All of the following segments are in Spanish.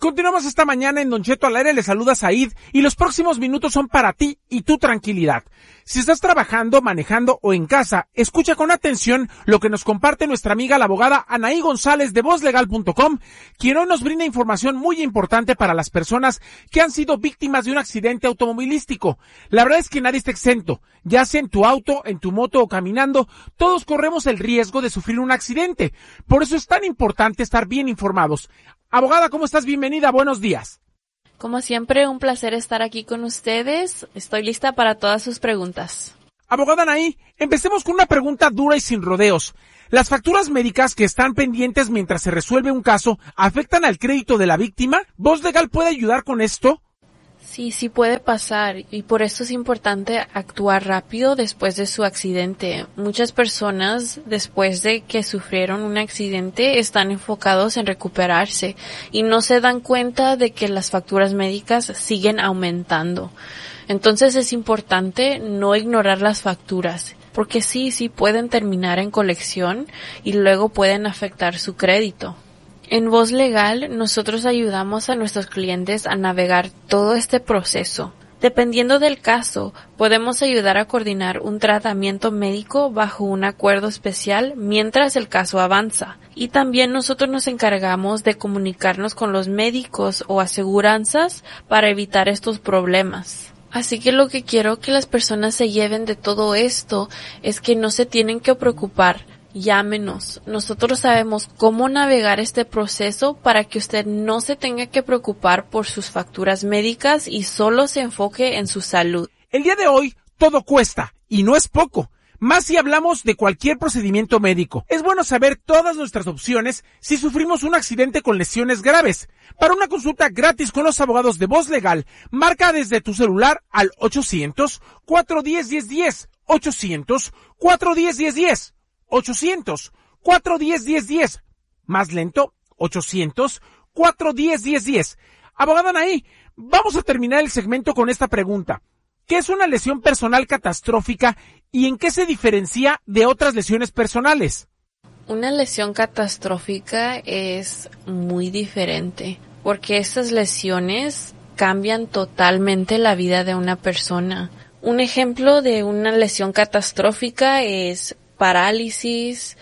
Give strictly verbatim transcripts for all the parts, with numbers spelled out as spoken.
Continuamos esta mañana en Don Cheto al aire, le saluda Said y los próximos minutos son para ti y tu tranquilidad. Si estás trabajando, manejando o en casa, escucha con atención lo que nos comparte nuestra amiga la abogada Anaí González de voz legal punto com, quien hoy nos brinda información muy importante para las personas que han sido víctimas de un accidente automovilístico. La verdad es que nadie está exento, ya sea en tu auto, en tu moto o caminando, todos corremos el riesgo de sufrir un accidente. Por eso es tan importante estar bien informados. Abogada, ¿cómo estás? Bienvenida, buenos días. Como siempre, un placer estar aquí con ustedes. Estoy lista para todas sus preguntas. Abogada Anaí, empecemos con una pregunta dura y sin rodeos. ¿Las facturas médicas que están pendientes mientras se resuelve un caso afectan al crédito de la víctima? ¿Voz Legal puede ayudar con esto? Sí, sí puede pasar y por eso es importante actuar rápido después de su accidente. Muchas personas después de que sufrieron un accidente están enfocados en recuperarse y no se dan cuenta de que las facturas médicas siguen aumentando. Entonces es importante no ignorar las facturas, porque sí, sí pueden terminar en colección y luego pueden afectar su crédito. En Voz Legal, nosotros ayudamos a nuestros clientes a navegar todo este proceso. Dependiendo del caso, podemos ayudar a coordinar un tratamiento médico bajo un acuerdo especial mientras el caso avanza. Y también nosotros nos encargamos de comunicarnos con los médicos o aseguranzas para evitar estos problemas. Así que lo que quiero que las personas se lleven de todo esto es que no se tienen que preocupar. Llámenos. Nosotros sabemos cómo navegar este proceso para que usted no se tenga que preocupar por sus facturas médicas y solo se enfoque en su salud. El día de hoy todo cuesta y no es poco, más si hablamos de cualquier procedimiento médico. Es bueno saber todas nuestras opciones si sufrimos un accidente con lesiones graves. Para una consulta gratis con los abogados de Voz Legal, marca desde tu celular al ochocientos, cuatrocientos diez, diez diez, ochocientos, cuatrocientos diez, diez diez. ochocientos, cuatrocientos diez, diez diez. Más lento, ochocientos, cuatrocientos diez, diez diez. Abogada Anaí, vamos a terminar el segmento con esta pregunta. ¿Qué es una lesión personal catastrófica y en qué se diferencia de otras lesiones personales? Una lesión catastrófica es muy diferente, porque estas lesiones cambian totalmente la vida de una persona. Un ejemplo de una lesión catastrófica es parálisis,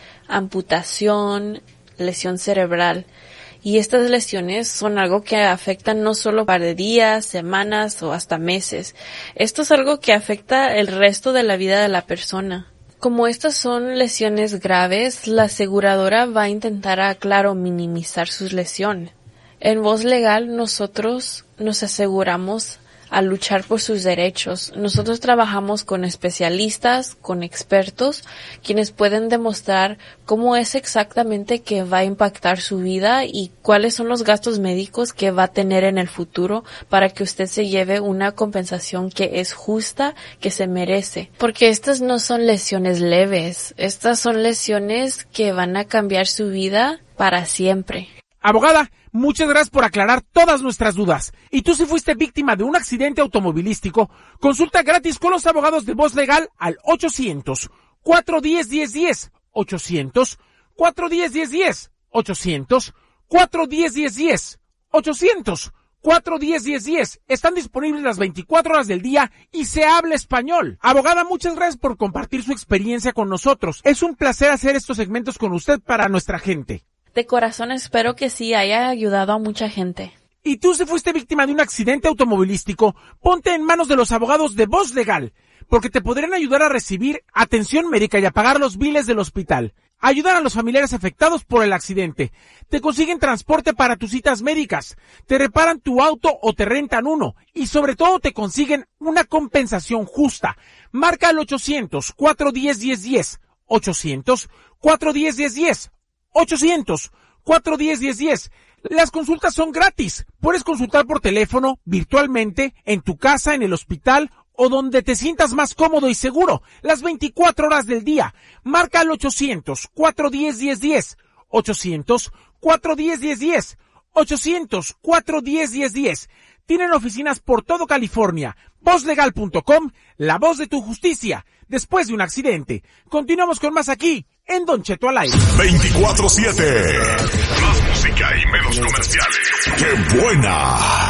amputación, lesión cerebral. Y estas lesiones son algo que afectan no solo un par de días, semanas o hasta meses. Esto es algo que afecta el resto de la vida de la persona. Como estas son lesiones graves, la aseguradora va a intentar, a, claro, minimizar sus lesiones. En Voz Legal nosotros nos aseguramos a luchar por sus derechos. Nosotros trabajamos con especialistas, con expertos, quienes pueden demostrar cómo es exactamente que va a impactar su vida y cuáles son los gastos médicos que va a tener en el futuro para que usted se lleve una compensación que es justa, que se merece. Porque estas no son lesiones leves, estas son lesiones que van a cambiar su vida para siempre. Abogada, muchas gracias por aclarar todas nuestras dudas. Y tú si fuiste víctima de un accidente automovilístico, consulta gratis con los abogados de Voz Legal al ochocientos, cuatrocientos diez, diez diez, ochocientos, cuatrocientos diez, diez diez, ochocientos, cuatrocientos diez, diez diez, ochocientos, cuatrocientos diez, diez diez. Están disponibles las veinticuatro horas del día y se habla español. Abogada, muchas gracias por compartir su experiencia con nosotros. Es un placer hacer estos segmentos con usted para nuestra gente. De corazón espero que sí haya ayudado a mucha gente. Y tú si fuiste víctima de un accidente automovilístico, ponte en manos de los abogados de Voz Legal, porque te podrán ayudar a recibir atención médica y a pagar los biles del hospital. Ayudan a los familiares afectados por el accidente. Te consiguen transporte para tus citas médicas. Te reparan tu auto o te rentan uno. Y sobre todo te consiguen una compensación justa. Marca al ochocientos, cuatrocientos diez, diez diez. ochocientos, cuatrocientos diez, diez diez. ochocientos, cuatrocientos diez, diez diez. Las consultas son gratis. Puedes consultar por teléfono, virtualmente, en tu casa, en el hospital o donde te sientas más cómodo y seguro, las veinticuatro horas del día. Marca al ochocientos, cuatrocientos diez, diez diez. ochocientos, cuatrocientos diez, diez diez. ochocientos, cuatrocientos diez, diez diez. Tienen oficinas por todo California. voz legal punto com, la voz de tu justicia. Después de un accidente. Continuamos con más aquí, en Don Cheto al aire. veinticuatro siete. Más música y menos comerciales. ¡Qué buena!